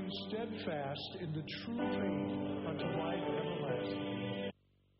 steadfast in the true faith unto life everlasting.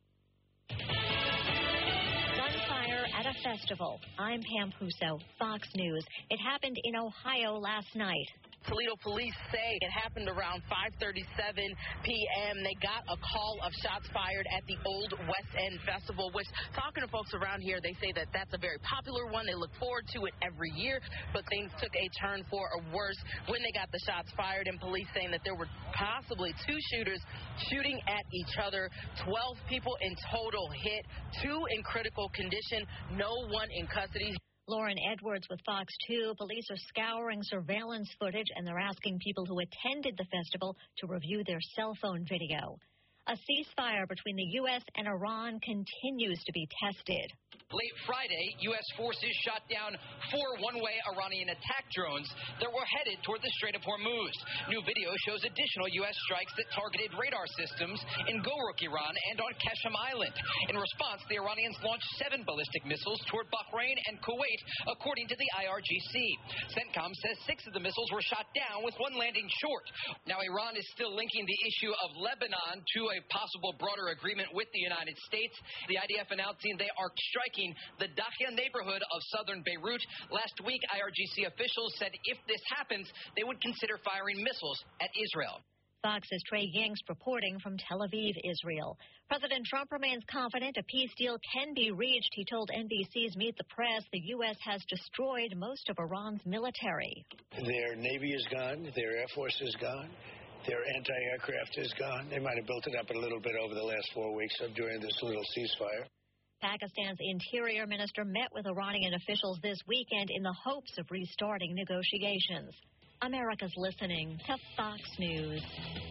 Gunfire at a festival. I'm Pam Puso, Fox News. It happened in Ohio last night. Toledo police say it happened around 5:37 p.m. They got a call of shots fired at the Old West End Festival, which, talking to folks around here, they say that that's a very popular one. They look forward to it every year, but things took a turn for a worse when they got the shots fired, and police saying that there were possibly two shooters shooting at each other. 12 people in total hit, 2 in critical condition, no one in custody. Lauren Edwards with Fox 2. Police are scouring surveillance footage, and they're asking people who attended the festival to review their cell phone video. A ceasefire between the U.S. and Iran continues to be tested. Late Friday, U.S. forces shot down 4 one-way Iranian attack drones that were headed toward the Strait of Hormuz. New video shows additional U.S. strikes that targeted radar systems in Goruk, Iran, and on Qasem Island. In response, the Iranians launched 7 ballistic missiles toward Bahrain and Kuwait, according to the IRGC. CENTCOM says 6 of the missiles were shot down, with 1 landing short. Now, Iran is still linking the issue of Lebanon to a possible broader agreement with the United States. The IDF announcing they are striking the Dahia neighborhood of southern Beirut. Last week, IRGC officials said if this happens, they would consider firing missiles at Israel. Fox's Trey Yingst reporting from Tel Aviv, Israel. President Trump remains confident a peace deal can be reached. He told NBC's Meet the Press the U.S. has destroyed most of Iran's military. Their Navy is gone. Their Air Force is gone. Their anti-aircraft is gone. They might have built it up a little bit over the last 4 weeks during this little ceasefire. Pakistan's Interior Minister met with Iranian officials this weekend in the hopes of restarting negotiations. America's listening to Fox News.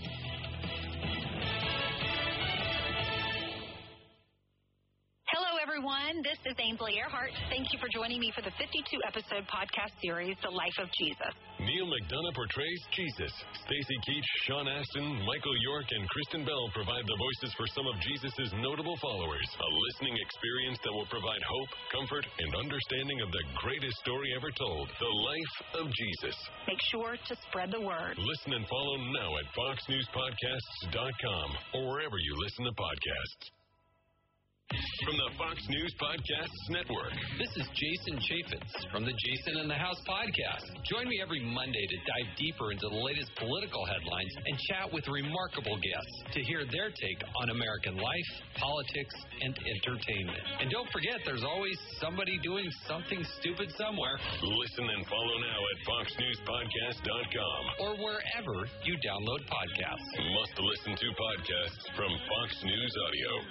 Hello, everyone. This is Ainsley Earhart. Thank you for joining me for the 52-episode podcast series, The Life of Jesus. Neil McDonough portrays Jesus. Stacy Keach, Sean Astin, Michael York, and Kristen Bell provide the voices for some of Jesus' notable followers. A listening experience that will provide hope, comfort, and understanding of the greatest story ever told, The Life of Jesus. Make sure to spread the word. Listen and follow now at foxnewspodcasts.com or wherever you listen to podcasts. From the Fox News Podcasts Network. This is Jason Chaffetz from the Jason in the House podcast. Join me every Monday to dive deeper into the latest political headlines and chat with remarkable guests to hear their take on American life, politics, and entertainment. And don't forget, there's always somebody doing something stupid somewhere. Listen and follow now at foxnewspodcast.com or wherever you download podcasts. Must listen to podcasts from Fox News Audio.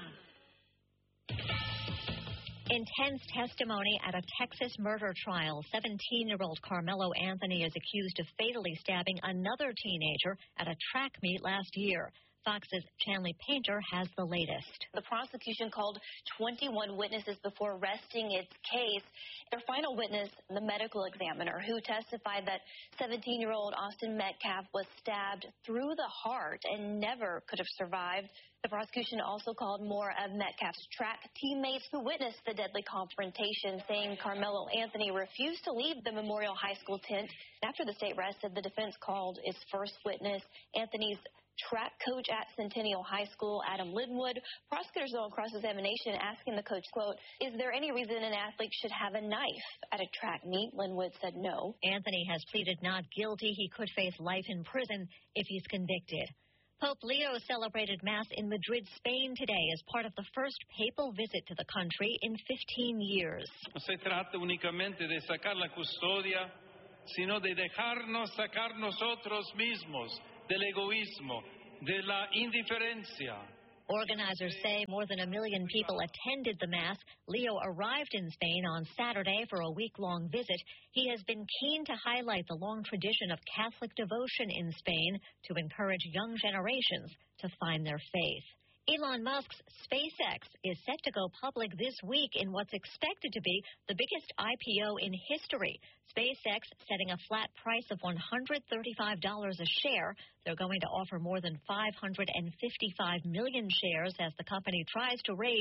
Intense testimony at a Texas murder trial. 17-year-old Carmelo Anthony is accused of fatally stabbing another teenager at a track meet last year. Fox's Chanley Painter has the latest. The prosecution called 21 witnesses before resting its case. Their final witness, the medical examiner, who testified that 17-year-old Austin Metcalf was stabbed through the heart and never could have survived. The prosecution also called more of Metcalf's track teammates who witnessed the deadly confrontation, saying Carmelo Anthony refused to leave the Memorial High School tent. After the state rested, the defense called its first witness, Anthony's track coach at Centennial High School, Adam Linwood. Prosecutors go on cross-examination asking the coach, quote, is there any reason an athlete should have a knife at a track meet? Linwood said no. Anthony has pleaded not guilty. He could face life in prison if he's convicted. Pope Leo celebrated Mass in Madrid, Spain today as part of the first papal visit to the country in 15 years. No se trata únicamente de sacar la custodia, sino de dejarnos sacar nosotros mismos del egoísmo, de la indiferencia. Organizers say more than 1 million people attended the Mass. Leo arrived in Spain on Saturday for a week-long visit. He has been keen to highlight the long tradition of Catholic devotion in Spain to encourage young generations to find their faith. Elon Musk's SpaceX is set to go public this week in what's expected to be the biggest IPO in history. SpaceX setting a flat price of $135 a share. They're going to offer more than 555 million shares as the company tries to raise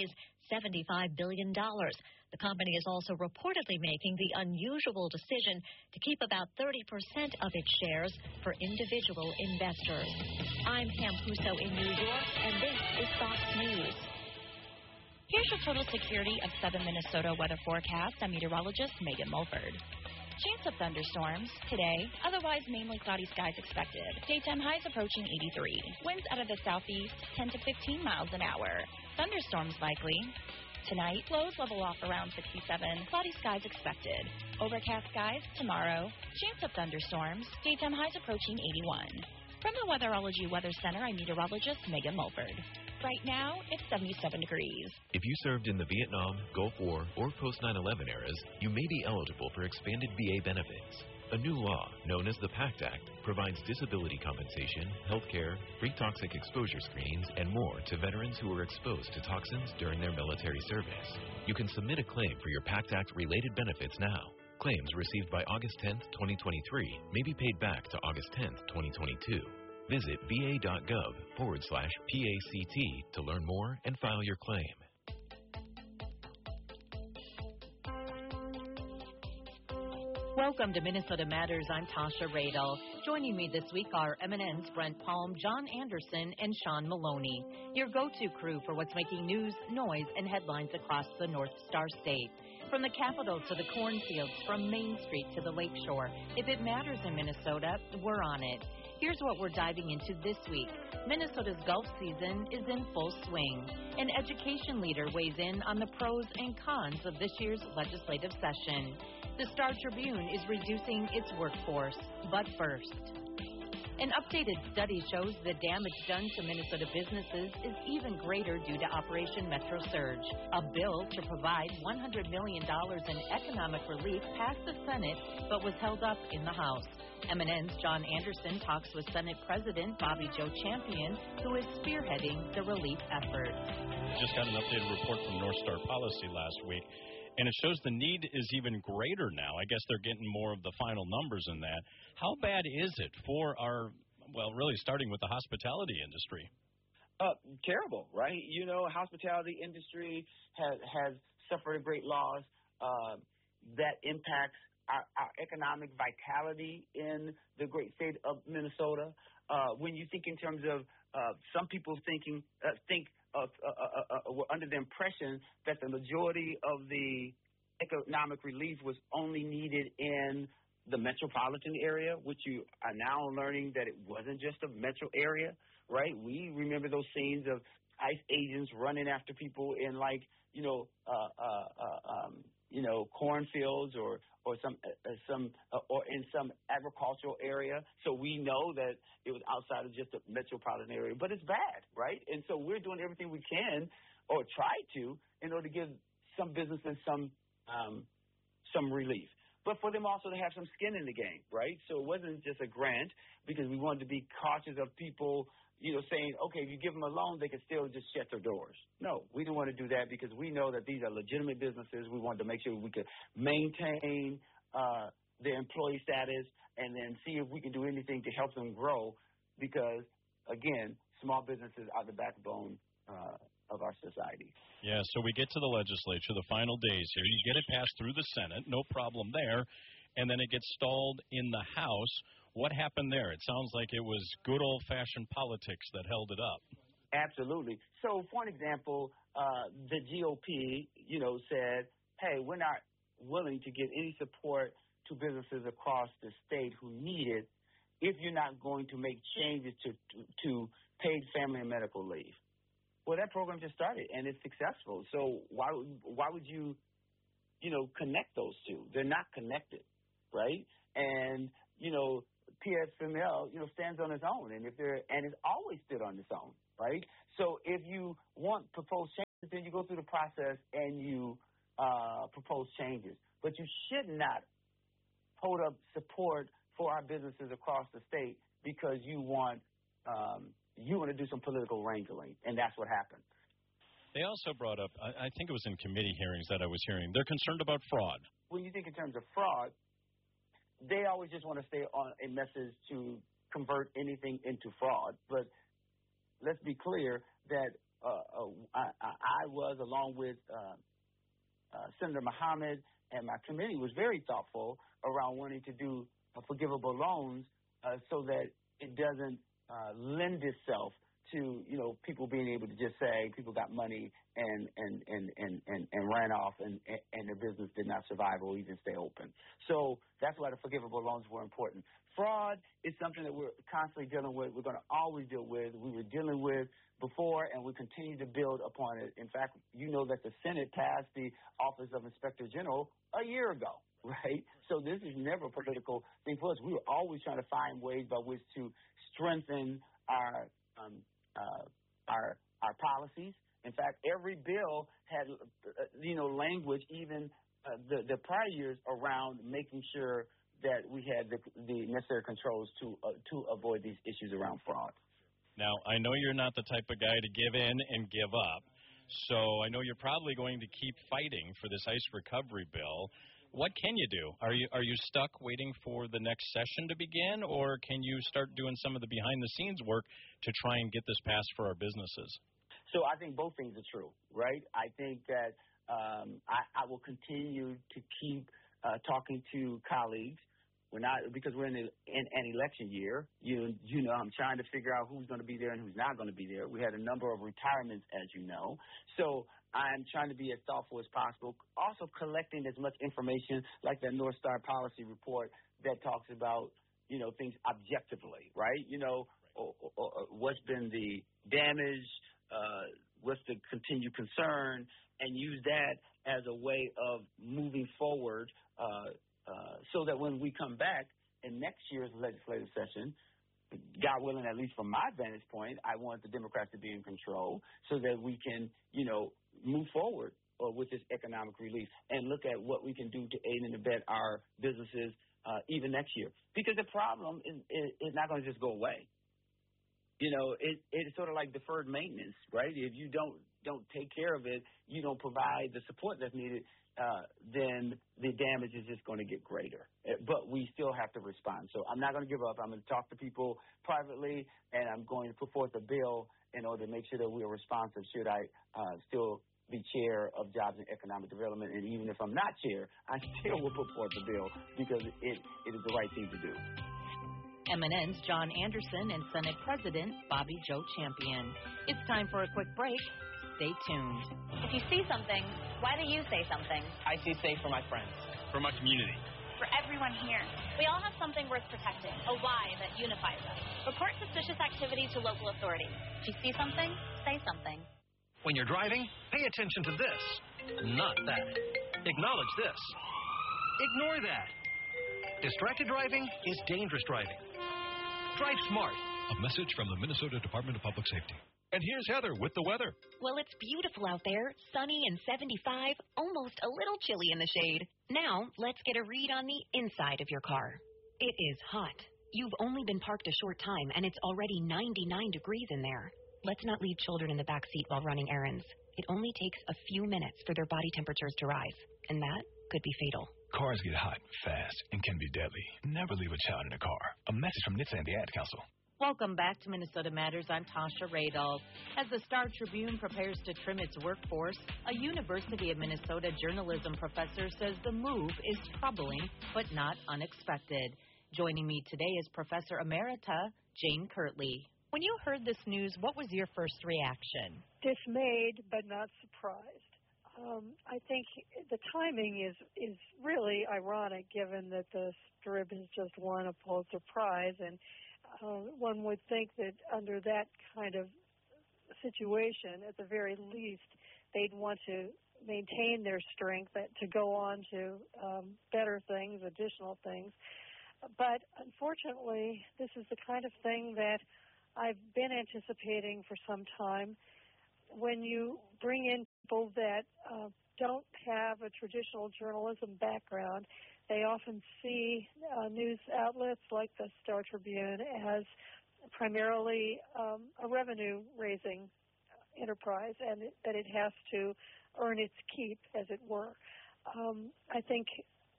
$75 billion. The company is also reportedly making the unusual decision to keep about 30% of its shares for individual investors. I'm Pam Puso in New York, and this is Fox News. Here's your total security of Southern Minnesota weather forecast. I'm meteorologist Megan Mulford. Chance of thunderstorms today, otherwise mainly cloudy skies expected. Daytime highs approaching 83. Winds out of the southeast 10 to 15 miles an hour. Thunderstorms likely. Tonight, lows level off around 67. Cloudy skies expected. Overcast skies tomorrow. Chance of thunderstorms. Daytime highs approaching 81. From the Weatherology Weather Center, I'm meteorologist Megan Mulford. Right now, it's 77 degrees. If you served in the Vietnam, Gulf War, or post-9/11 eras, you may be eligible for expanded VA benefits. A new law, known as the PACT Act, provides disability compensation, health care, free toxic exposure screenings, and more to veterans who were exposed to toxins during their military service. You can submit a claim for your PACT Act-related benefits now. Claims received by August 10, 2023 may be paid back to August 10, 2022. Visit va.gov/PACT to learn more and file your claim. Welcome to Minnesota Matters. I'm Tasha Radel. Joining me this week are MNN's Brent Palm, John Anderson, and Sean Maloney. Your go-to crew for what's making news, noise, and headlines across the North Star State. From the Capitol to the cornfields, from Main Street to the Lakeshore. If it matters in Minnesota, we're on it. Here's what we're diving into this week. Minnesota's golf season is in full swing. An education leader weighs in on the pros and cons of this year's legislative session. The Star Tribune is reducing its workforce. But first, an updated study shows the damage done to Minnesota businesses is even greater due to Operation Metro Surge. A bill to provide $100 million in economic relief passed the Senate but was held up in the House. MNN's John Anderson talks with Senate President Bobby Joe Champion, who is spearheading the relief effort. Just got an updated report from North Star Policy last week, and it shows the need is even greater now. I guess they're getting more of the final numbers in that. How bad is it for our, well, really starting with the hospitality industry? Terrible, right? You know, hospitality industry has suffered a great loss that impacts our economic vitality in the great state of Minnesota. When you think in terms of some people were under the impression that the majority of the economic relief was only needed in the metropolitan area, which you are now learning that it wasn't just a metro area, right? We remember those scenes of ICE agents running after people in cornfields or in some agricultural area. So we know that it was outside of just the metropolitan area, but it's bad, right? And so we're doing everything we can, or try to, in order to give some businesses some relief, but for them also to have some skin in the game, right? So it wasn't just a grant, because we wanted to be cautious of people, saying, okay, if you give them a loan, they can still just shut their doors. No, we didn't want to do that, because we know that these are legitimate businesses. We wanted to make sure we could maintain their employee status and then see if we can do anything to help them grow, because, again, small businesses are the backbone of our society. Yeah, so we get to the legislature, the final days here. You get it passed through the Senate, no problem there, and then it gets stalled in the House. What happened there? It sounds like it was good old-fashioned politics that held it up. Absolutely. So, for an example, the GOP, said, hey, we're not willing to give any support to businesses across the state who need it if you're not going to make changes to paid family and medical leave. Well, that program just started, and it's successful. So why would you, connect those two? They're not connected, right? And, PSML, stands on its own, and it's always stood on its own, right? So if you want proposed changes, then you go through the process and you propose changes. But you should not hold up support for our businesses across the state because you want to do some political wrangling, and that's what happened. They also brought up, I think it was in committee hearings that I was hearing, they're concerned about fraud. When you think in terms of fraud, they always just want to stay on a message to convert anything into fraud. But let's be clear that I was, along with Senator Muhammad and my committee, was very thoughtful around wanting to do forgivable loans so that it doesn't lend itself to, people being able to just say people got money and ran off and their business did not survive or even stay open. So that's why the forgivable loans were important. Fraud is something that we're constantly dealing with. We're going to always deal with. We were dealing with before, and we continue to build upon it. In fact, you know that the Senate passed the Office of Inspector General a year ago, right? So this is never a political thing for us. We were always trying to find ways by which to strengthen our policies. In fact, every bill had, language, even the prior years, around making sure that we had the necessary controls to avoid these issues around fraud. Now, I know you're not the type of guy to give in and give up, so I know you're probably going to keep fighting for this ICE recovery bill. What can you do? Are you stuck waiting for the next session to begin, or can you start doing some of the behind-the-scenes work to try and get this passed for our businesses? So I think both things are true, right? I think that I will continue to keep talking to colleagues. Because we're in an election year. I'm trying to figure out who's going to be there and who's not going to be there. We had a number of retirements, as you know. So I'm trying to be as thoughtful as possible. Also collecting as much information like that North Star policy report that talks about, things objectively, right? What's been the damage, what's the continued concern, and use that as a way of moving forward so that when we come back in next year's legislative session, God willing, at least from my vantage point, I want the Democrats to be in control so that we can, move forward with this economic relief and look at what we can do to aid and abet our businesses even next year. Because the problem is not going to just go away. It's sort of like deferred maintenance, right? If you don't take care of it, you don't provide the support that's needed, then the damage is just going to get greater. But we still have to respond. So I'm not going to give up. I'm going to talk to people privately, and I'm going to put forth a bill in order to make sure that we are responsive should I still be chair of Jobs and Economic Development. And even if I'm not chair, I still will put forth the bill because it is the right thing to do. MNN's John Anderson and Senate President Bobby Joe Champion. It's time for a quick break. Stay tuned. If you see something, why do you say something? I see safe for my friends. For my community. For everyone here. We all have something worth protecting, a why that unifies us. Report suspicious activity to local authorities. If you see something, say something. When you're driving, pay attention to this, not that. Acknowledge this. Ignore that. Distracted driving is dangerous driving. Drive smart. A message from the Minnesota Department of Public Safety. And here's Heather with the weather. Well, it's beautiful out there, sunny and 75, almost a little chilly in the shade. Now, let's get a read on the inside of your car. It is hot. You've only been parked a short time, and it's already 99 degrees in there. Let's not leave children in the back seat while running errands. It only takes a few minutes for their body temperatures to rise, and that could be fatal. Cars get hot fast and can be deadly. Never leave a child in a car. A message from NHTSA and the Ad Council. Welcome back to Minnesota Matters. I'm Tasha Radel. As the Star Tribune prepares to trim its workforce, a University of Minnesota journalism professor says the move is troubling but not unexpected. Joining me today is Professor Emerita Jane Kirtley. When you heard this news, what was your first reaction? Dismayed but not surprised. I think the timing is really ironic given that the Strib has just won a Pulitzer Prize, and one would think that under that kind of situation, at the very least, they'd want to maintain their strength to go on to better things, additional things. But unfortunately, this is the kind of thing that I've been anticipating for some time. When you bring in people that don't have a traditional journalism background, they often see news outlets like the Star Tribune as primarily a revenue-raising enterprise, and that it has to earn its keep, as it were. I think,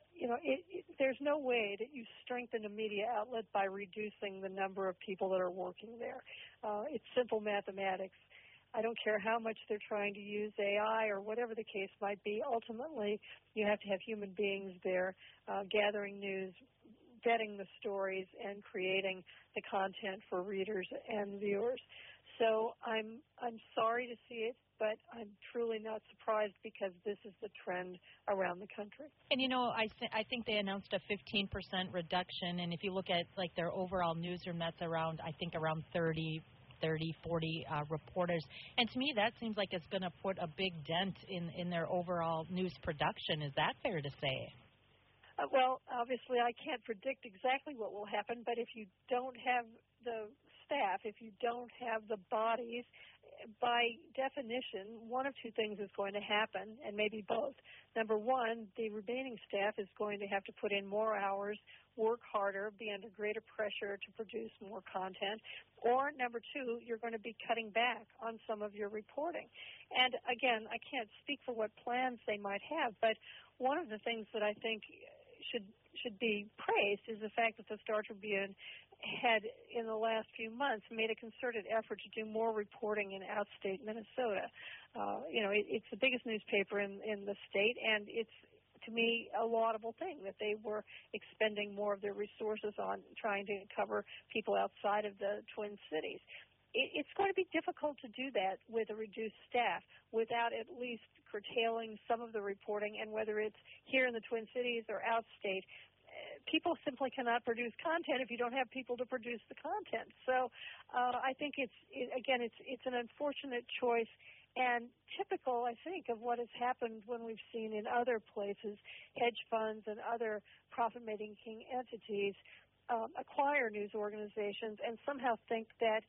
there's no way that you strengthen a media outlet by reducing the number of people that are working there. It's simple mathematics. I don't care how much they're trying to use AI or whatever the case might be. Ultimately, you have to have human beings there gathering news, vetting the stories, and creating the content for readers and viewers. So I'm sorry to see it, but I'm truly not surprised because this is the trend around the country. And, you know, I think they announced a 15% reduction, and if you look at, like, their overall newsroom, that's around 30, 40 reporters. And to me, that seems like it's going to put a big dent in their overall news production. Is that fair to say? Well, obviously, I can't predict exactly what will happen, but if you don't have the staff, if you don't have the bodies, by definition, one of two things is going to happen, and maybe both. Number one, the remaining staff is going to have to put in more hours, work harder, be under greater pressure to produce more content. Or number two, you're going to be cutting back on some of your reporting. And again, I can't speak for what plans they might have, but one of the things that I think should be praised is the fact that the Star Tribune had, in the last few months, made a concerted effort to do more reporting in outstate Minnesota. It's the biggest newspaper in the state, and it's, to me, a laudable thing that they were expending more of their resources on trying to cover people outside of the Twin Cities. It's going to be difficult to do that with a reduced staff without at least curtailing some of the reporting, and whether it's here in the Twin Cities or outstate, people simply cannot produce content if you don't have people to produce the content. So I think it's an unfortunate choice and typical, I think, of what has happened when we've seen in other places, hedge funds and other profit-making entities acquire news organizations and somehow think that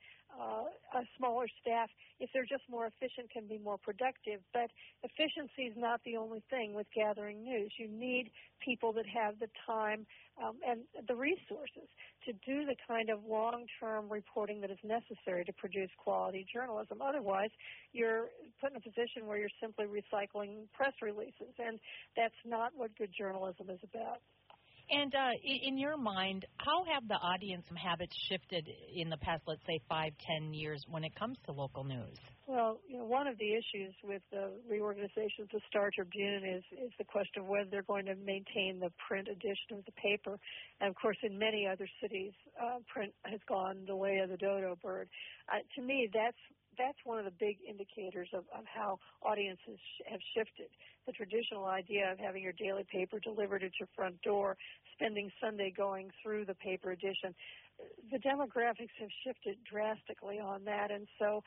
a smaller staff, if they're just more efficient, can be more productive. But efficiency is not the only thing with gathering news. You need people that have the time and the resources to do the kind of long-term reporting that is necessary to produce quality journalism. Otherwise, you're put in a position where you're simply recycling press releases, and that's not what good journalism is about. And in your mind, how have the audience habits shifted in the past, let's say, 5-10 years when it comes to local news? Well, one of the issues with the reorganization of the Star Tribune is the question of whether they're going to maintain the print edition of the paper. And, of course, in many other cities, print has gone the way of the dodo bird. To me, that's one of the big indicators of how audiences have shifted. The traditional idea of having your daily paper delivered at your front door, spending Sunday going through the paper edition, the demographics have shifted drastically on that, and so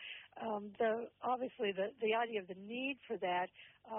obviously the idea of the need for that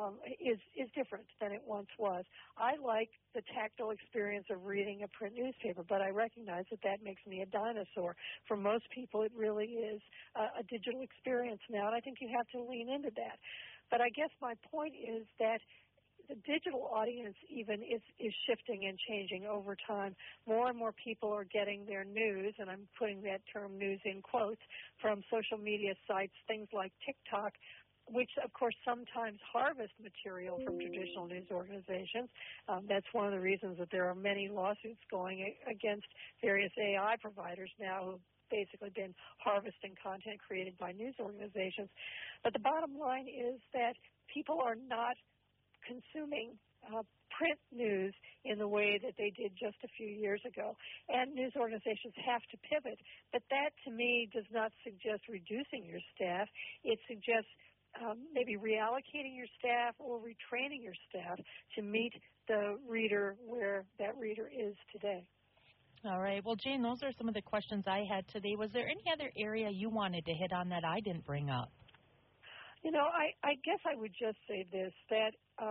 is different than it once was. I like the tactile experience of reading a print newspaper, but I recognize that makes me a dinosaur. For most people, it really is a digital experience now, and I think you have to lean into that. But I guess my point is that the digital audience even is shifting and changing over time. More and more people are getting their news, and I'm putting that term news in quotes, from social media sites, things like TikTok, which, of course, sometimes harvest material from traditional news organizations. That's one of the reasons that there are many lawsuits going against various AI providers now who've basically been harvesting content created by news organizations. But the bottom line is that people are not consuming print news in the way that they did just a few years ago. And news organizations have to pivot. But that, to me, does not suggest reducing your staff. It suggests maybe reallocating your staff or retraining your staff to meet the reader where that reader is today. All right. Well, Jane, those are some of the questions I had today. Was there any other area you wanted to hit on that I didn't bring up? I guess I would just say this, that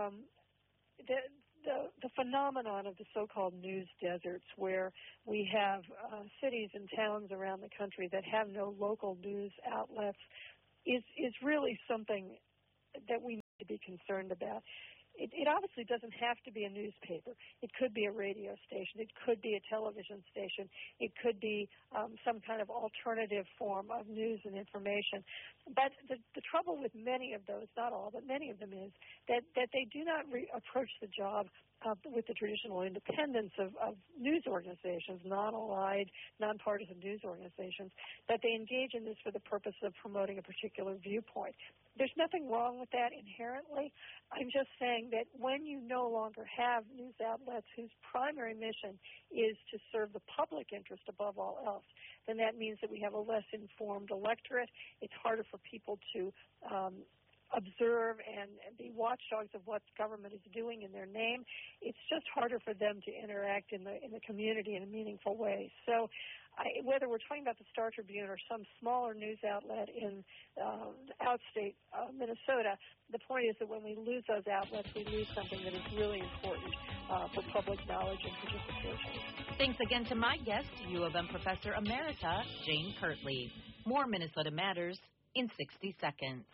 the phenomenon of the so-called news deserts, where we have cities and towns around the country that have no local news outlets, is really something that we need to be concerned about. it obviously doesn't have to be a newspaper. It could be a radio station. It could be a television station. It could be some kind of alternative form of news and information. But the trouble with many of those, not all, but many of them is that they do not approach the job with the traditional independence of news organizations, non-allied, nonpartisan news organizations, that they engage in this for the purpose of promoting a particular viewpoint. There's nothing wrong with that inherently. I'm just saying that when you no longer have news outlets whose primary mission is to serve the public interest above all else, then that means that we have a less informed electorate. It's harder for people to observe and be watchdogs of what government is doing in their name. It's just harder for them to interact in the community in a meaningful way. So whether we're talking about the Star Tribune or some smaller news outlet in outstate Minnesota, the point is that when we lose those outlets, we lose something that is really important for public knowledge and participation. Thanks again to my guest, U of M Professor Emerita Jane Kirtley. More Minnesota Matters in 60 seconds.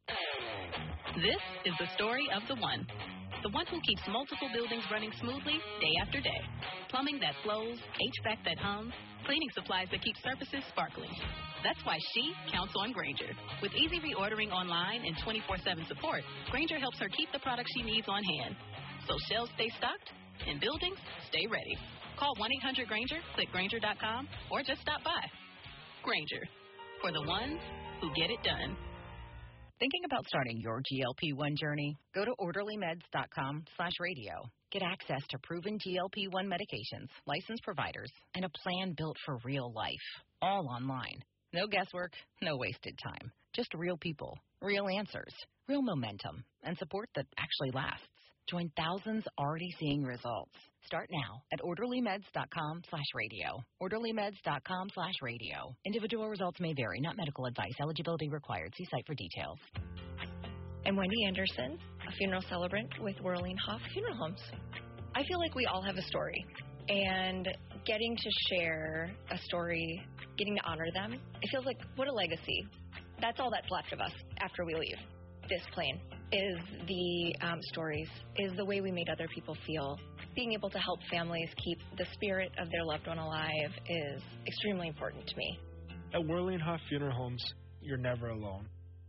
This is the story of the one who keeps multiple buildings running smoothly day after day. Plumbing that flows, HVAC that hums, cleaning supplies that keep surfaces sparkling. That's why she counts on Grainger. With easy reordering online and 24/7 support, Grainger helps her keep the products she needs on hand. So shelves stay stocked and buildings stay ready. Call 1-800-GRAINGER, click Grainger.com, or just stop by. Grainger, for the ones who get it done. Thinking about starting your GLP-1 journey? Go to orderlymeds.com/radio. Get access to proven GLP-1 medications, licensed providers, and a plan built for real life. All online. No guesswork, no wasted time. Just real people, real answers, real momentum, and support that actually lasts. Join thousands already seeing results. Start now at orderlymeds.com/radio. orderlymeds.com/radio. Individual results may vary, not medical advice. Eligibility required. See site for details. I'm Wendy Anderson, a funeral celebrant with Whirling Hoff Funeral Homes. I feel like we all have a story, and getting to share a story, getting to honor them, it feels like, what a legacy. That's all that's left of us after we leave this plane, is the stories, is the way we made other people feel. Being able to help families keep the spirit of their loved one alive is extremely important to me. At Whirling Hoff Funeral Homes, you're never alone.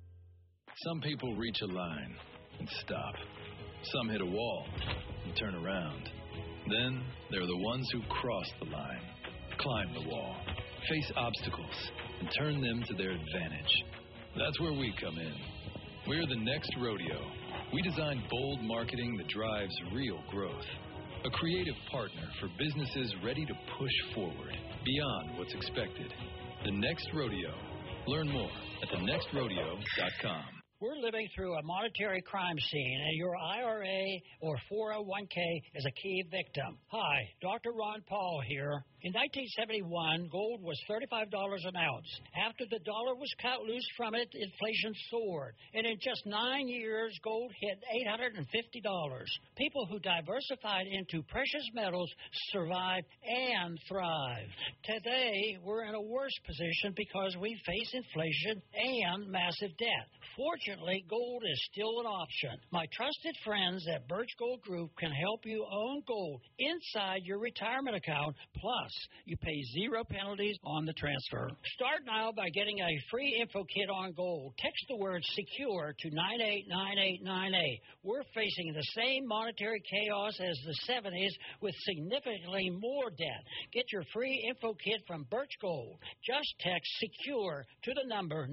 Some people reach a line and stop. Some hit a wall and turn around. Then there are the ones who cross the line, climb the wall, face obstacles, and turn them to their advantage. That's where we come in. We're the next rodeo. We design bold marketing that drives real growth. A creative partner for businesses ready to push forward beyond what's expected. The Next Rodeo. Learn more at thenextrodeo.com. We're living through a monetary crime scene, and your IRA or 401k is a key victim. Hi, Dr. Ron Paul here. In 1971, gold was $35 an ounce. After the dollar was cut loose from it, inflation soared. And in just 9 years, gold hit $850. People who diversified into precious metals survived and thrived. Today, we're in a worse position because we face inflation and massive debt. Fortunately, gold is still an option. My trusted friends at Birch Gold Group can help you own gold inside your retirement account. Plus, you pay 0 penalties on the transfer. Start now by getting a free info kit on gold. Text the word SECURE to 989898. We're facing the same monetary chaos as the 70s with significantly more debt. Get your free info kit from Birch Gold. Just text SECURE to the number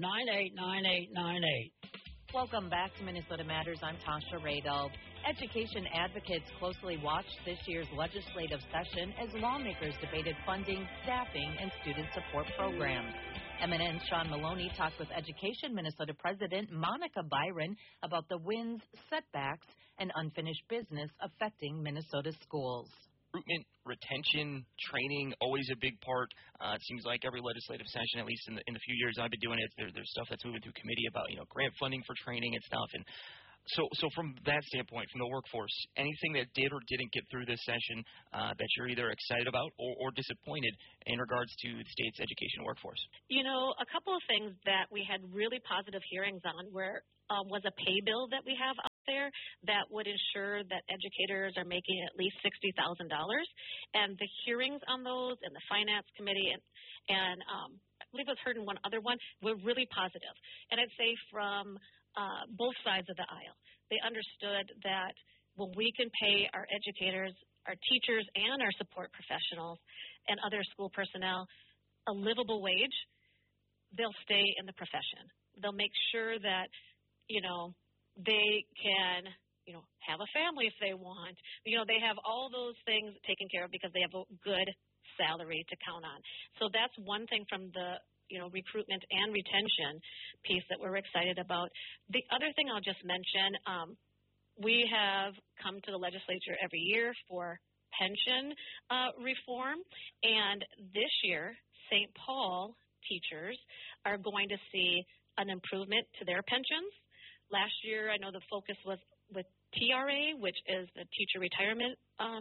989898. Welcome back to Minnesota Matters. I'm Tasha Radel. Education advocates closely watched this year's legislative session as lawmakers debated funding, staffing, and student support programs. MNN's Sean Maloney talked with Education Minnesota President Monica Byron about the wins, setbacks, and unfinished business affecting Minnesota schools. Recruitment, retention, training, always a big part. It seems like every legislative session, at least in the few years I've been doing it, there's stuff that's moving through committee about grant funding for training and stuff. And so from that standpoint, from the workforce, anything that did or didn't get through this session that you're either excited about or disappointed in regards to the state's education workforce? A couple of things that we had really positive hearings on was a pay bill that we have up there that would ensure that educators are making at least $60,000. And the hearings on those and the finance committee and I believe it was heard in one other one were really positive. And I'd say from both sides of the aisle, they understood that when we can pay our educators, our teachers, and our support professionals and other school personnel a livable wage, they'll stay in the profession. They'll make sure that, they can, have a family if they want. They have all those things taken care of because they have a good salary to count on. So that's one thing from the, recruitment and retention piece that we're excited about. The other thing I'll just mention, we have come to the legislature every year for pension reform, and this year, St. Paul teachers are going to see an improvement to their pensions. Last year, I know the focus was with TRA, which is the teacher retirement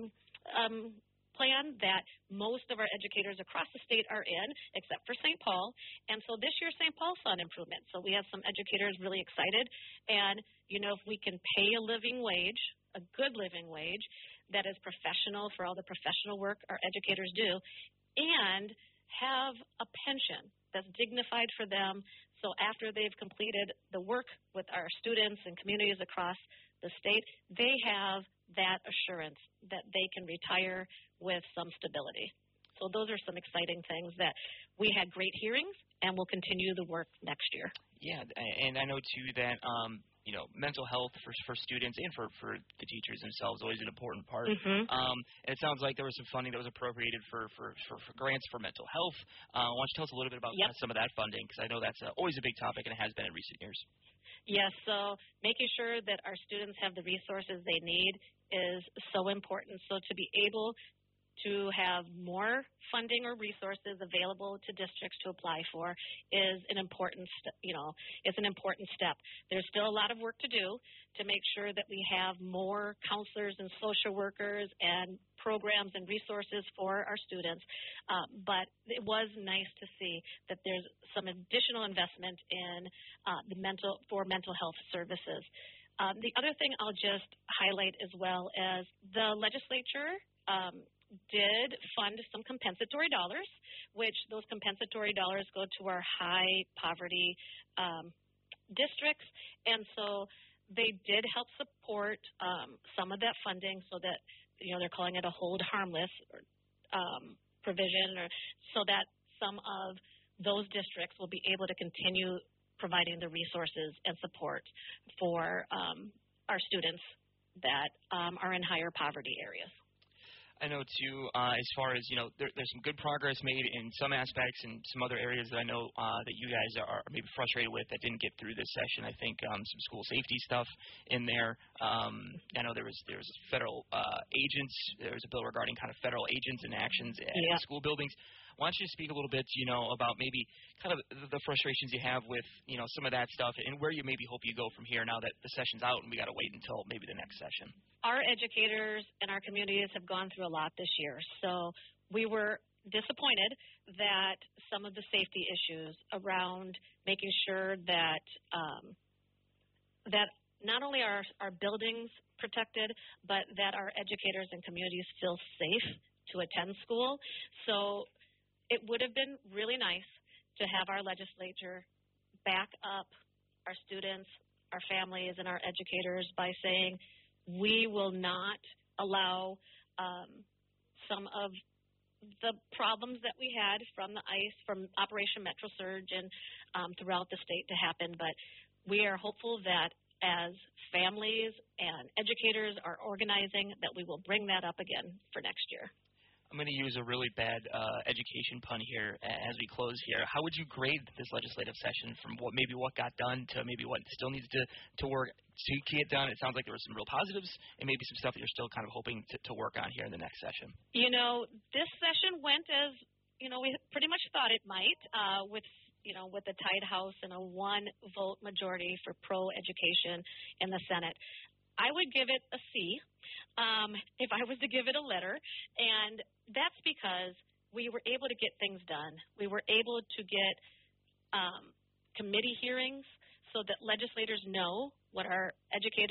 plan that most of our educators across the state are in, except for St. Paul. And so this year, St. Paul saw an improvement. So we have some educators really excited. And, if we can pay a living wage, a good living wage, that is professional for all the professional work our educators do, and have a pension that's dignified for them. So after they've completed the work with our students and communities across the state, they have that assurance that they can retire with some stability. So those are some exciting things that we had great hearings, and we'll continue the work next year. Yeah, and I know, too, that, mental health for students and for the teachers themselves is always an important part. Mm-hmm. And it sounds like there was some funding that was appropriated for grants for mental health. Why don't you tell us a little bit about some of that funding, because I know that's always a big topic and it has been in recent years. Yes, so making sure that our students have the resources they need is so important. So to be able to have more funding or resources available to districts to apply for is an important, it's an important step. There's still a lot of work to do to make sure that we have more counselors and social workers and programs and resources for our students. But it was nice to see that there's some additional investment in mental health services. The other thing I'll just highlight as well is the legislature did fund some compensatory dollars, which those compensatory dollars go to our high poverty districts. And so they did help support some of that funding so that, they're calling it a hold harmless provision, or so that some of those districts will be able to continue providing the resources and support for our students that are in higher poverty areas. I know, too, as far as, there's some good progress made in some aspects and some other areas that I know that you guys are maybe frustrated with that didn't get through this session. I think some school safety stuff in there. I know there was federal agents. There was a bill regarding kind of federal agents and actions at school buildings. Why don't you speak a little bit, about maybe kind of the frustrations you have with, some of that stuff and where you maybe hope you go from here now that the session's out and we got to wait until maybe the next session. Our educators and our communities have gone through a lot this year. So we were disappointed that some of the safety issues around making sure that that not only are our buildings protected, but that our educators and communities feel safe to attend school. So it would have been really nice to have our legislature back up our students, our families, and our educators by saying we will not allow some of the problems that we had from the ICE, from Operation Metro Surge and throughout the state to happen. But we are hopeful that as families and educators are organizing, that we will bring that up again for next year. I'm going to use a really bad education pun here as we close here. How would you grade this legislative session from what got done to maybe what still needs to work to get done? It sounds like there were some real positives and maybe some stuff that you're still kind of hoping to work on here in the next session. This session went as, we pretty much thought it might with the tied House and a 1-vote majority for pro-education in the Senate. I would give it a C if I was to give it a letter, and that's because we were able to get things done. We were able to get committee hearings so that legislators know what our educators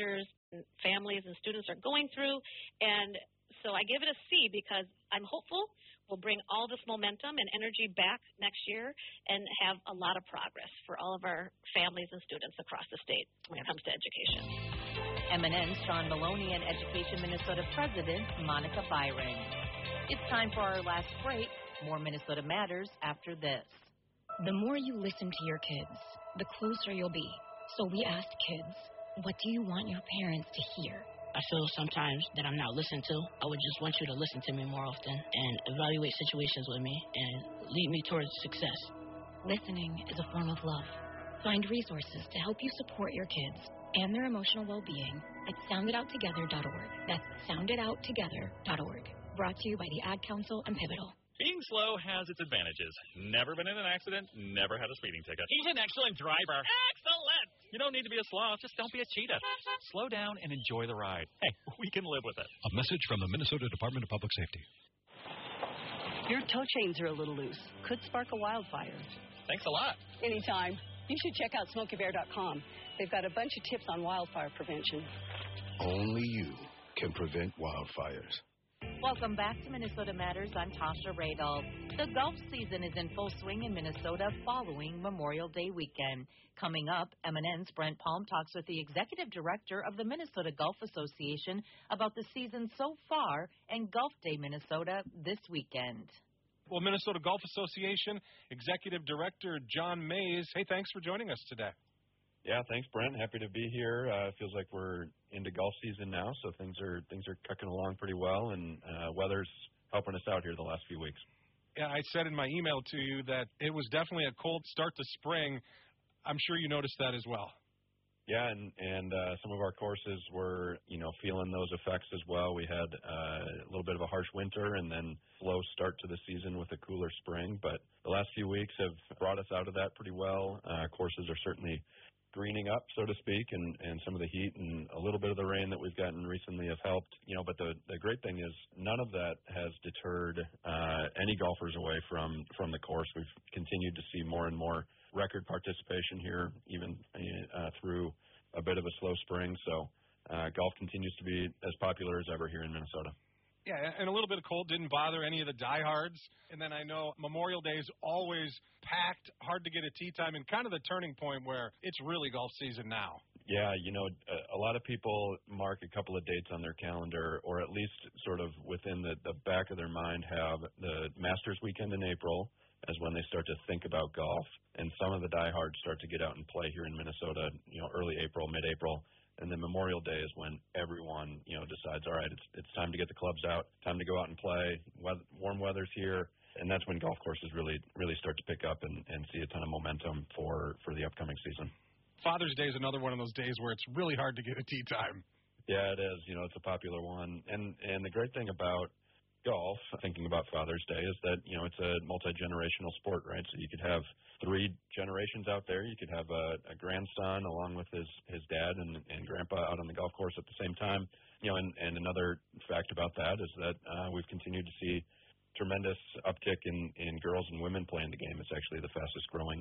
families and students are going through. And so I give it a C because I'm hopeful we'll bring all this momentum and energy back next year and have a lot of progress for all of our families and students across the state when it comes to education. MNN's Sean Maloney and Education Minnesota President Monica Byron. It's time for our last break. More Minnesota Matters after this. The more you listen to your kids, the closer you'll be. So we asked kids, what do you want your parents to hear? I feel sometimes that I'm not listened to. I would just want you to listen to me more often and evaluate situations with me and lead me towards success. Listening is a form of love. Find resources to help you support your kids and their emotional well-being at sounditouttogether.org. That's sounditouttogether.org. Brought to you by the Ad Council and Pivotal. Being slow has its advantages. Never been in an accident, never had a speeding ticket. He's an excellent driver. Excellent! You don't need to be a sloth, just don't be a cheetah. Slow down and enjoy the ride. Hey, we can live with it. A message from the Minnesota Department of Public Safety. Your tow chains are a little loose. Could spark a wildfire. Thanks a lot. Anytime. You should check out SmokeyBear.com. They've got a bunch of tips on wildfire prevention. Only you can prevent wildfires. Welcome back to Minnesota Matters. I'm Tasha Radel. The golf season is in full swing in Minnesota following Memorial Day weekend. Coming up, MNN's Brent Palm talks with the executive director of the Minnesota Golf Association about the season so far and Golf Day Minnesota this weekend. Well, Minnesota Golf Association Executive Director John Mays. Hey, thanks for joining us today. Yeah, thanks, Brent. Happy to be here. It feels like we're into golf season now, so things are cooking along pretty well, and weather's helping us out here the last few weeks. Yeah, I said in my email to you that it was definitely a cold start to spring. I'm sure you noticed that as well. Yeah, and some of our courses were, feeling those effects as well. We had a little bit of a harsh winter and then slow start to the season with a cooler spring, but the last few weeks have brought us out of that pretty well. Courses are certainly greening up, so to speak, and some of the heat and a little bit of the rain that we've gotten recently have helped. But the great thing is none of that has deterred any golfers away from the course. We've continued to see more and more record participation here, even through a bit of a slow spring. So golf continues to be as popular as ever here in Minnesota. Yeah, and a little bit of cold didn't bother any of the diehards. And then I know Memorial Day is always packed, hard to get a tee time, and kind of the turning point where it's really golf season now. Yeah, a lot of people mark a couple of dates on their calendar, or at least sort of within the back of their mind have the Masters weekend in April as when they start to think about golf. And some of the diehards start to get out and play here in Minnesota, early April, mid-April. And then Memorial Day is when everyone, decides, all right, it's time to get the clubs out, time to go out and play. Warm weather's here, and that's when golf courses really start to pick up and see a ton of momentum for the upcoming season. Father's Day is another one of those days where it's really hard to get a tee time. Yeah, it is. It's a popular one. And the great thing about golf, thinking about Father's Day, is that, it's a multi-generational sport, right? So you could have 3 generations out there. You could have a grandson along with his dad and grandpa out on the golf course at the same time. And another fact about that is that we've continued to see tremendous uptick in girls and women playing the game. It's actually the fastest growing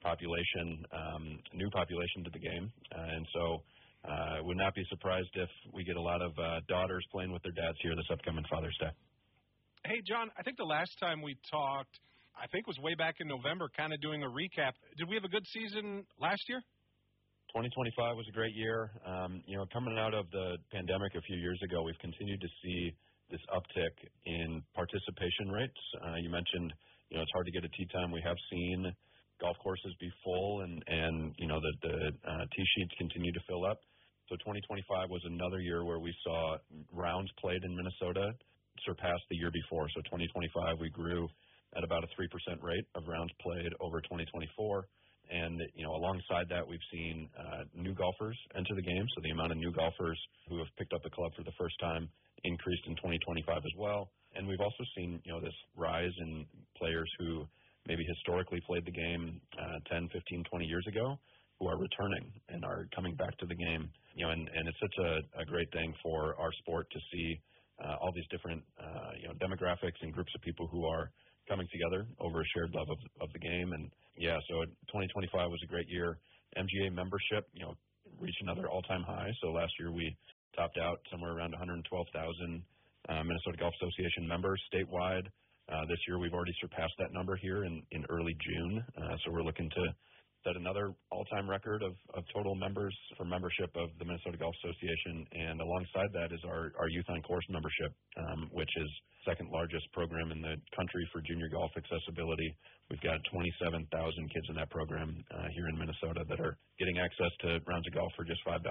new population to the game. And so I would not be surprised if we get a lot of daughters playing with their dads here this upcoming Father's Day. Hey, John, I think the last time we talked, I think was way back in November, kind of doing a recap. Did we have a good season last year? 2025 was a great year. Coming out of the pandemic a few years ago, we've continued to see this uptick in participation rates. You mentioned, it's hard to get a tee time. We have seen golf courses be full and the tee sheets continue to fill up. So 2025 was another year where we saw rounds played in Minnesota surpass the year before. So 2025, we grew at about a 3% rate of rounds played over 2024. And, alongside that, we've seen new golfers enter the game. So the amount of new golfers who have picked up the club for the first time increased in 2025 as well. And we've also seen, this rise in players who maybe historically played the game 10, 15, 20 years ago who are returning and are coming back to the game. And it's such a great thing for our sport to see all these different, demographics and groups of people who are coming together over a shared love of the game. And, yeah, so 2025 was a great year. MGA membership, reached another all-time high. So last year we topped out somewhere around 112,000 Minnesota Golf Association members statewide. This year, we've already surpassed that number here in early June. So we're looking to set another all-time record of total members for membership of the Minnesota Golf Association. And alongside that is our Youth on Course membership, which is second largest program in the country for junior golf accessibility. We've got 27,000 kids in that program here in Minnesota that are getting access to rounds of golf for just $5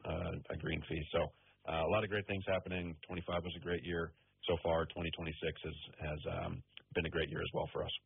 a green fee. So a lot of great things happening. 25 was a great year. So far, 2026 has been a great year as well for us.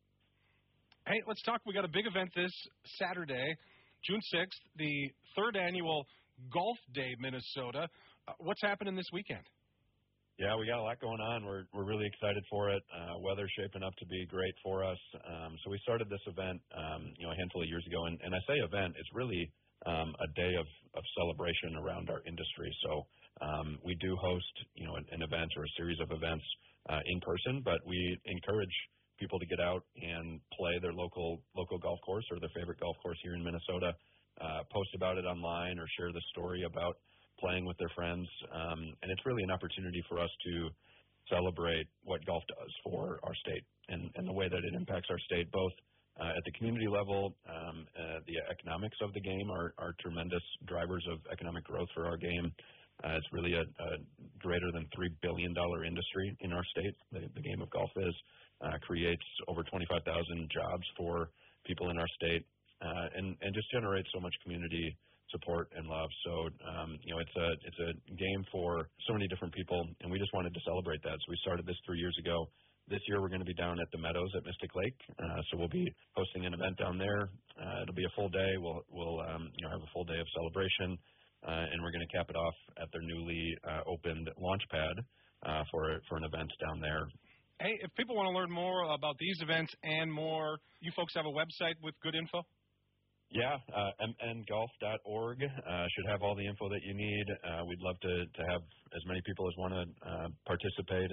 Hey, let's talk. We got a big event this Saturday, June 6th, the third annual Golf Day Minnesota. What's happening this weekend? Yeah, we got a lot going on. We're really excited for it. Weather's shaping up to be great for us. So we started this event, a handful of years ago, and I say event, it's really a day of celebration around our industry. So we do host, an event or a series of events in person, but we encourage people to get out and play their local golf course or their favorite golf course here in Minnesota, post about it online or share the story about playing with their friends. And it's really an opportunity for us to celebrate what golf does for our state and the way that it impacts our state, both at the community level. The economics of the game are tremendous drivers of economic growth for our game. It's really a greater than $3 billion industry in our state. The game of golf creates over 25,000 jobs for people in our state, and just generates so much community support and love. So, it's a game for so many different people, and we just wanted to celebrate that. So we started this 3 years ago. This year we're going to be down at the Meadows at Mystic Lake, so we'll be hosting an event down there. It'll be a full day. We'll have a full day of celebration, and we're going to cap it off at their newly opened launch pad for an event down there. Hey, if people want to learn more about these events and more, you folks have a website with good info? Yeah, mngolf.org should have all the info that you need. We'd love to have as many people as want to participate.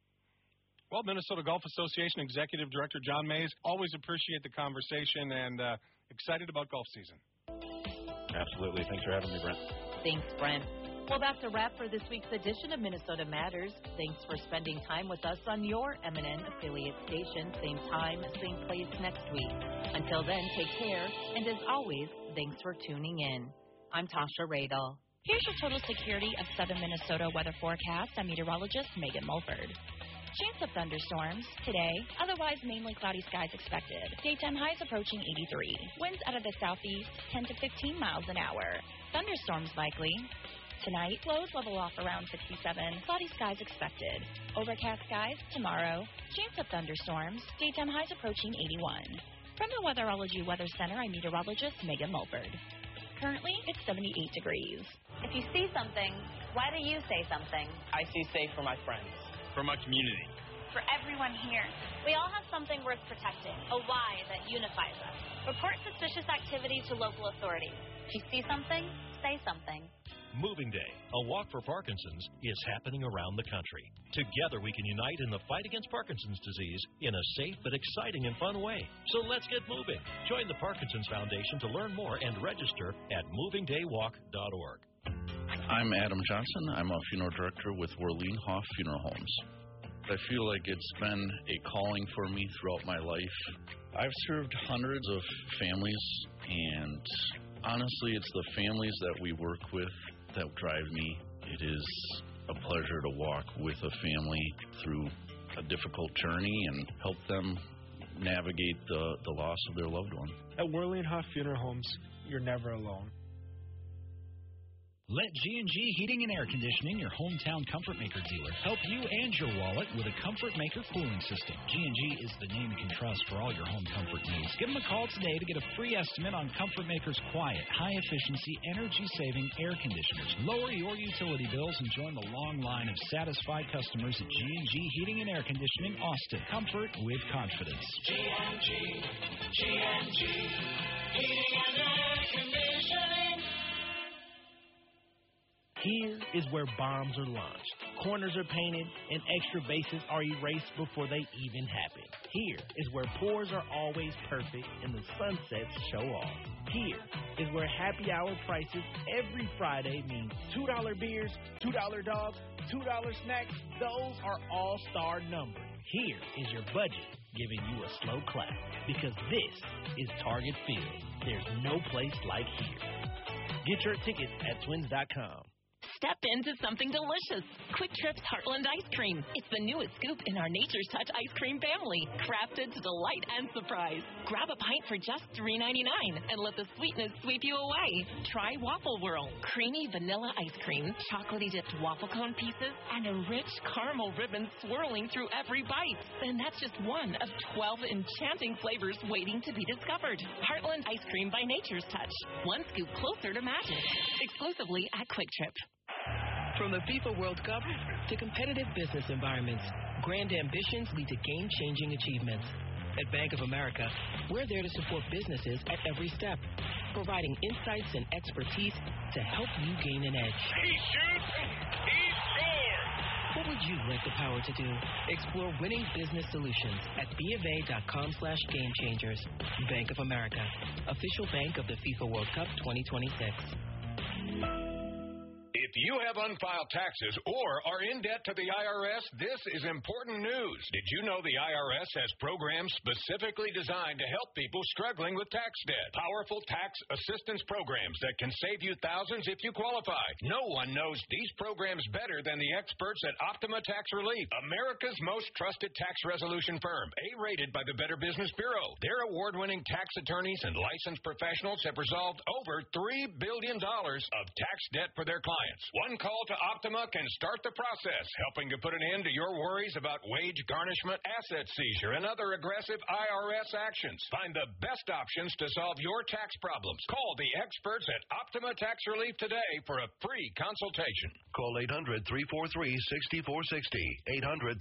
Well, Minnesota Golf Association Executive Director John Mays, always appreciate the conversation and excited about golf season. Absolutely. Thanks for having me, Brent. Thanks, Brent. Well, that's a wrap for this week's edition of Minnesota Matters. Thanks for spending time with us on your MNN affiliate station. Same time, same place next week. Until then, take care. And as always, thanks for tuning in. I'm Tasha Radel. Here's your total security of southern Minnesota weather forecast. I'm meteorologist Megan Mulford. Chance of thunderstorms today, otherwise mainly cloudy skies expected. Daytime highs approaching 83. Winds out of the southeast 10 to 15 miles an hour. Thunderstorms likely. Tonight, lows level off around 67. Cloudy skies expected. Overcast skies tomorrow. Chance of thunderstorms. Daytime highs approaching 81. From the Weatherology Weather Center, I'm meteorologist Megan Mulford. Currently, it's 78 degrees. If you see something, why do you say something? I see safe for my friends. For my community. For everyone here. We all have something worth protecting, a why that unifies us. Report suspicious activity to local authorities. If you see something, say something. Moving Day, a walk for Parkinson's, is happening around the country. Together we can unite in the fight against Parkinson's disease in a safe but exciting and fun way. So let's get moving. Join the Parkinson's Foundation to learn more and register at movingdaywalk.org. I'm Adam Johnson. I'm a funeral director with Worleen Hoff Funeral Homes. I feel like it's been a calling for me throughout my life. I've served hundreds of families, and honestly, it's the families that we work with that drive me. It is a pleasure to walk with a family through a difficult journey and help them navigate the loss of their loved one. At Worleen Hoff Funeral Homes, you're never alone. Let G&G Heating and Air Conditioning, your hometown Comfort Maker dealer, help you and your wallet with a Comfort Maker cooling system. G&G is the name you can trust for all your home comfort needs. Give them a call today to get a free estimate on Comfort Maker's quiet, high-efficiency, energy-saving air conditioners. Lower your utility bills and join the long line of satisfied customers at G&G Heating and Air Conditioning, Austin. Comfort with confidence. G&G Heating and Air Conditioning. Here is where bombs are launched, corners are painted, and extra bases are erased before they even happen. Here is where pours are always perfect and the sunsets show off. Here is where happy hour prices every Friday means $2 beers, $2 dogs, $2 snacks. Those are all-star numbers. Here is your budget giving you a slow clap, because this is Target Field. There's no place like here. Get your tickets at twins.com. Step into something delicious. Quick Trip's Heartland Ice Cream. It's the newest scoop in our Nature's Touch ice cream family, crafted to delight and surprise. Grab a pint for just $3.99 and let the sweetness sweep you away. Try Waffle Whirl. Creamy vanilla ice cream, chocolatey dipped waffle cone pieces, and a rich caramel ribbon swirling through every bite. And that's just one of 12 enchanting flavors waiting to be discovered. Heartland Ice Cream by Nature's Touch. One scoop closer to magic. Exclusively at Quick Trip. From the FIFA World Cup to competitive business environments, grand ambitions lead to game-changing achievements. At Bank of America, we're there to support businesses at every step, providing insights and expertise to help you gain an edge. He shoots, he scores! What would you like the power to do? Explore winning business solutions at BofA.com/gamechangers. Bank of America, official bank of the FIFA World Cup 2026. If you have unfiled taxes or are in debt to the IRS, this is important news. Did you know the IRS has programs specifically designed to help people struggling with tax debt? Powerful tax assistance programs that can save you thousands if you qualify. No one knows these programs better than the experts at Optima Tax Relief, America's most trusted tax resolution firm, A-rated by the Better Business Bureau. Their award-winning tax attorneys and licensed professionals have resolved over $3 billion of tax debt for their clients. One call to Optima can start the process, helping to put an end to your worries about wage garnishment, asset seizure, and other aggressive IRS actions. Find the best options to solve your tax problems. Call the experts at Optima Tax Relief today for a free consultation. Call 800-343-6460.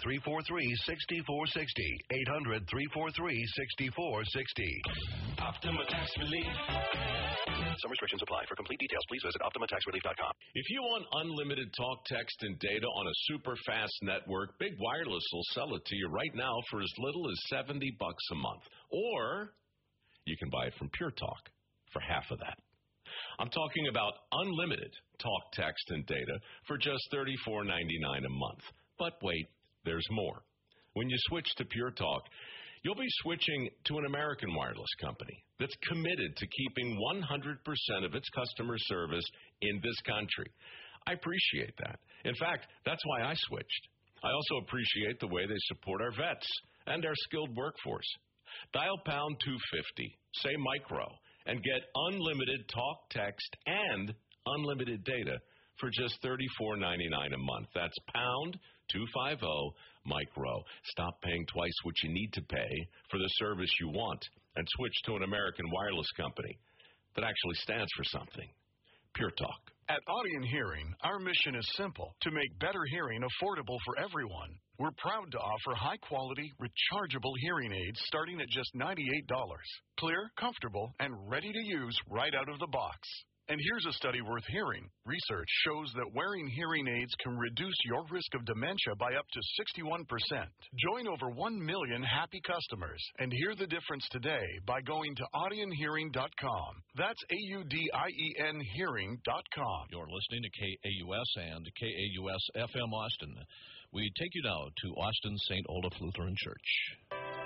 800-343-6460. 800-343-6460. Optima Tax Relief. Some restrictions apply. For complete details, please visit OptimaTaxRelief.com. If you want unlimited talk, text, and data on a super fast network, Big Wireless will sell it to you right now for as little as $70 a month. Or you can buy it from Pure Talk for half of that. I'm talking about unlimited talk, text, and data for just $34.99 a month. But wait, there's more. When you switch to Pure Talk, you'll be switching to an American wireless company that's committed to keeping 100% of its customer service in this country. I appreciate that. In fact, that's why I switched. I also appreciate the way they support our vets and our skilled workforce. Dial pound 250, say micro, and get unlimited talk, text, and unlimited data for just $34.99 a month. That's pound 250 micro. Stop paying twice what you need to pay for the service you want and switch to an American wireless company that actually stands for something. Pure Talk. At Audion Hearing, our mission is simple: to make better hearing affordable for everyone. We're proud to offer high-quality, rechargeable hearing aids starting at just $98. Clear, comfortable, and ready to use right out of the box. And here's a study worth hearing. Research shows that wearing hearing aids can reduce your risk of dementia by up to 61%. Join over 1 million happy customers and hear the difference today by going to audionhearing.com. That's AUDIEN hearing.com. You're listening to KAUS and KAUS FM Austin. We take you now to Austin St. Olaf Lutheran Church.